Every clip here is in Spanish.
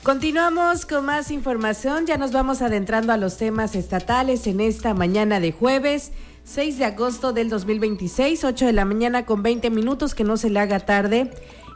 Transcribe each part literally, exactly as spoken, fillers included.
Continuamos con más información, ya nos vamos adentrando a los temas estatales en esta mañana de jueves, seis de agosto del dos mil veintiséis, ocho de la mañana con veinte minutos, que no se le haga tarde.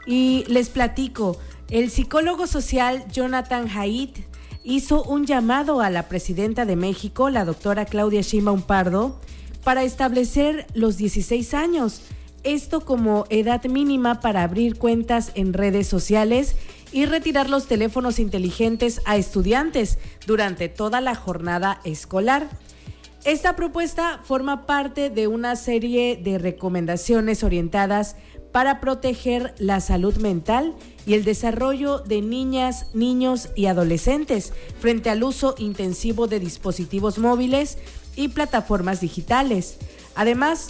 Y les platico, el psicólogo social Jonathan Haidt hizo un llamado a la presidenta de México, la doctora Claudia Sheinbaum Pardo, para establecer los dieciséis años, esto como edad mínima para abrir cuentas en redes sociales y retirar los teléfonos inteligentes a estudiantes durante toda la jornada escolar. Esta propuesta forma parte de una serie de recomendaciones orientadas para proteger la salud mental y el desarrollo de niñas, niños y adolescentes frente al uso intensivo de dispositivos móviles y plataformas digitales. Además,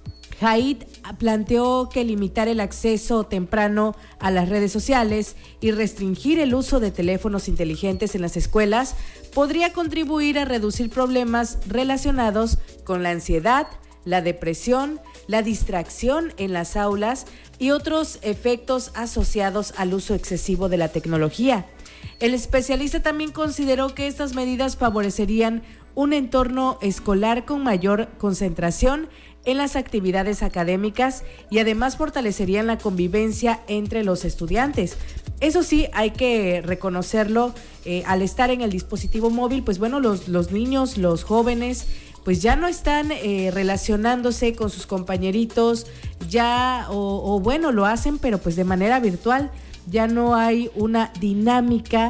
Haidt planteó que limitar el acceso temprano a las redes sociales y restringir el uso de teléfonos inteligentes en las escuelas podría contribuir a reducir problemas relacionados con la ansiedad, la depresión, la distracción en las aulas y otros efectos asociados al uso excesivo de la tecnología. El especialista también consideró que estas medidas favorecerían un entorno escolar con mayor concentración en las actividades académicas y además fortalecerían la convivencia entre los estudiantes. Eso sí, hay que reconocerlo, eh, al estar en el dispositivo móvil, pues bueno, los, los niños, los jóvenes, pues ya no están eh, relacionándose con sus compañeritos, ya, o, o bueno, lo hacen, pero pues de manera virtual. Ya no hay una dinámica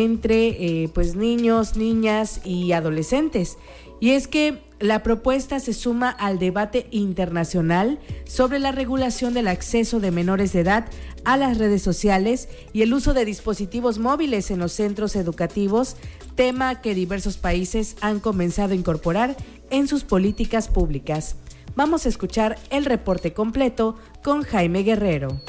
entre eh, pues niños, niñas y adolescentes. Y es que la propuesta se suma al debate internacional sobre la regulación del acceso de menores de edad a las redes sociales y el uso de dispositivos móviles en los centros educativos, tema que diversos países han comenzado a incorporar en sus políticas públicas. Vamos a escuchar el reporte completo con Jaime Guerrero.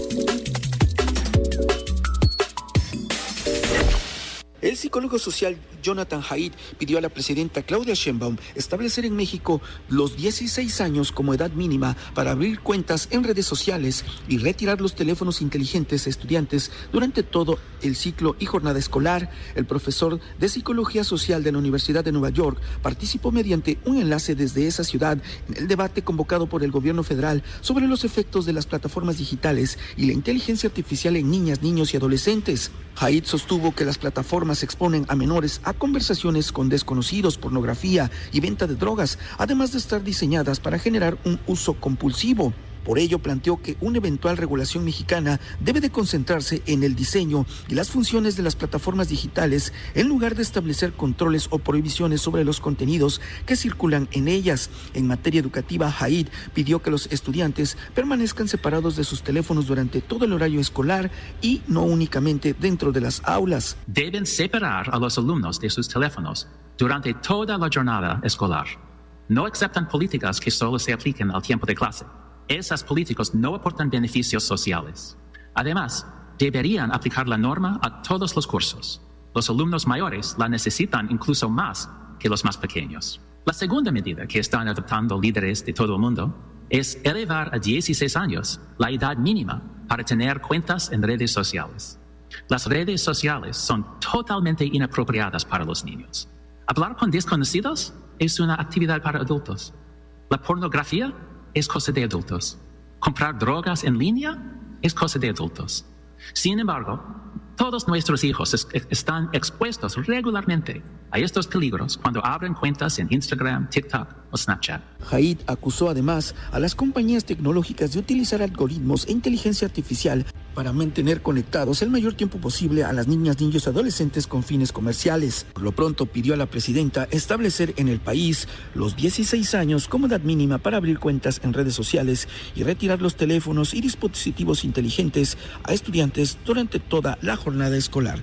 El psicólogo social Jonathan Haidt pidió a la presidenta Claudia Sheinbaum establecer en México los dieciséis años como edad mínima para abrir cuentas en redes sociales y retirar los teléfonos inteligentes a estudiantes durante todo el ciclo y jornada escolar. El profesor de Psicología Social de la Universidad de Nueva York participó mediante un enlace desde esa ciudad en el debate convocado por el gobierno federal sobre los efectos de las plataformas digitales y la inteligencia artificial en niñas, niños y adolescentes. Haidt sostuvo que las plataformas exponen a menores a conversaciones con desconocidos, pornografía y venta de drogas, además de estar diseñadas para generar un uso compulsivo. Por ello, planteó que una eventual regulación mexicana debe de concentrarse en el diseño y las funciones de las plataformas digitales en lugar de establecer controles o prohibiciones sobre los contenidos que circulan en ellas. En materia educativa, Haidt pidió que los estudiantes permanezcan separados de sus teléfonos durante todo el horario escolar y no únicamente dentro de las aulas. Deben separar a los alumnos de sus teléfonos durante toda la jornada escolar. No aceptan políticas que solo se apliquen al tiempo de clase. Esas políticas no aportan beneficios sociales. Además, deberían aplicar la norma a todos los cursos. Los alumnos mayores la necesitan incluso más que los más pequeños. La segunda medida que están adoptando líderes de todo el mundo es elevar a dieciséis años la edad mínima para tener cuentas en redes sociales. Las redes sociales son totalmente inapropiadas para los niños. Hablar con desconocidos es una actividad para adultos. La pornografía es cosa de adultos. Comprar drogas en línea es cosa de adultos. Sin embargo, todos nuestros hijos es, están expuestos regularmente a estos peligros cuando abren cuentas en Instagram, TikTok o Snapchat. Haidt acusó además a las compañías tecnológicas de utilizar algoritmos e inteligencia artificial para mantener conectados el mayor tiempo posible a las niñas, niños y adolescentes con fines comerciales. Por lo pronto, pidió a la presidenta establecer en el país los dieciséis años como edad mínima para abrir cuentas en redes sociales y retirar los teléfonos y dispositivos inteligentes a estudiantes durante toda la jornada escolar.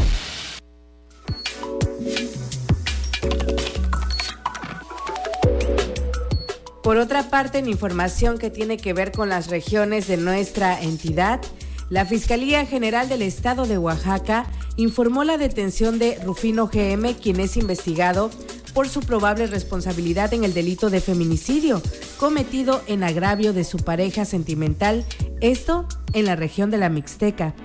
Por otra parte, en información que tiene que ver con las regiones de nuestra entidad, la Fiscalía General del Estado de Oaxaca informó la detención de Rufino G M, quien es investigado por su probable responsabilidad en el delito de feminicidio cometido en agravio de su pareja sentimental, esto en la región de la Mixteca.